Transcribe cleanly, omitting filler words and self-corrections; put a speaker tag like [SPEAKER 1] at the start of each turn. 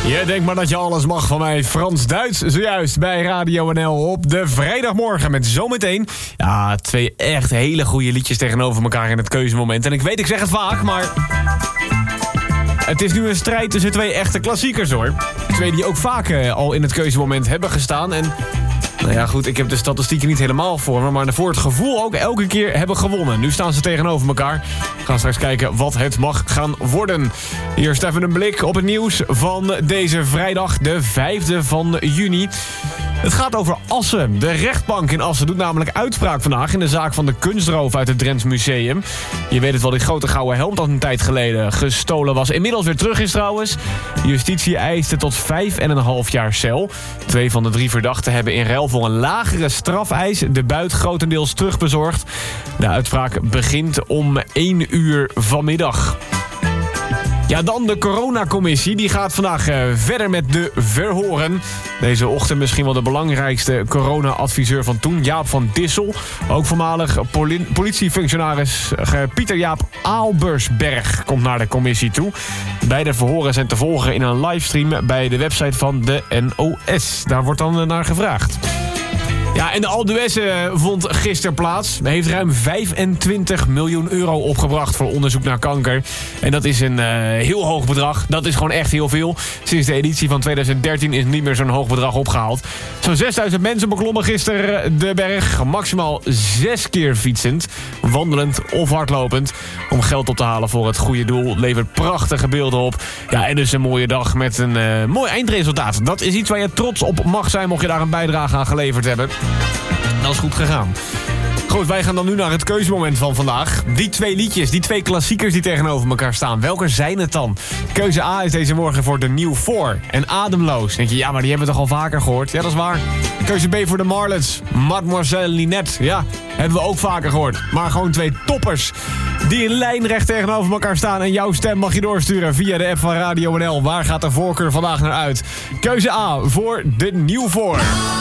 [SPEAKER 1] Je denkt maar dat je alles mag van mij. Frans-Duits zojuist bij Radio NL op de vrijdagmorgen. Met zometeen twee echt hele goede liedjes tegenover elkaar in het keuzemoment. En ik weet, ik zeg het vaak, maar het is nu een strijd tussen twee echte klassiekers, hoor. Twee die ook vaak al in het keuzemoment hebben gestaan. En nou ja, goed, ik heb de statistieken niet helemaal voor me, maar voor het gevoel ook elke keer hebben gewonnen. Nu staan ze tegenover elkaar. We gaan straks kijken wat het mag gaan worden. Eerst even een blik op het nieuws van deze vrijdag, de 5e van juni. Het gaat over Assen. De rechtbank in Assen doet namelijk uitspraak vandaag in de zaak van de kunstroof uit het Drents Museum. Je weet het wel, die grote gouden helm dat een tijd geleden gestolen was. Inmiddels weer terug is trouwens. Justitie eiste tot 5,5 jaar cel. 2 van de 3 verdachten hebben in ruil voor een lagere strafeis de buit grotendeels terugbezorgd. De uitspraak begint om 1 uur vanmiddag. Ja, dan de coronacommissie. Die gaat vandaag verder met de verhoren. Deze ochtend misschien wel de belangrijkste corona-adviseur van toen, Jaap van Dissel. Ook voormalig politiefunctionaris Pieter Jaap Aalbersberg komt naar de commissie toe. Beide verhoren zijn te volgen in een livestream bij de website van de NOS. Daar wordt dan naar gevraagd. Ja, en de Alduesse vond gisteren plaats. Hij heeft ruim 25 miljoen euro opgebracht voor onderzoek naar kanker. En dat is een heel hoog bedrag. Dat is gewoon echt heel veel. Sinds de editie van 2013 is niet meer zo'n hoog bedrag opgehaald. Zo'n 6000 mensen beklommen gisteren de berg. Maximaal 6 keer fietsend, wandelend of hardlopend. Om geld op te halen voor het goede doel. Levert prachtige beelden op. Ja, en dus een mooie dag met een mooi eindresultaat. Dat is iets waar je trots op mag zijn mocht je daar een bijdrage aan geleverd hebben. Dat is goed gegaan. Goed, wij gaan dan nu naar het keuzemoment van vandaag. Die 2 liedjes, die 2 klassiekers die tegenover elkaar staan. Welke zijn het dan? Keuze A is deze morgen voor de New 4 en Ademloos. Denk je, ja, maar die hebben we toch al vaker gehoord? Ja, dat is waar. Keuze B voor de Marlets. Mademoiselle Linette. Ja, hebben we ook vaker gehoord. Maar gewoon 2 toppers die in lijnrecht tegenover elkaar staan. En jouw stem mag je doorsturen via de app van Radio NL. Waar gaat de voorkeur vandaag naar uit? Keuze A voor de New 4.